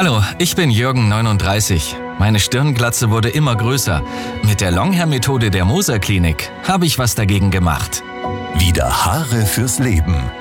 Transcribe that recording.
Hallo, ich bin Jürgen, 39. Meine Stirnglatze wurde immer größer. Mit der Longhair-Methode der Moser Klinik habe ich was dagegen gemacht. Wieder Haare fürs Leben.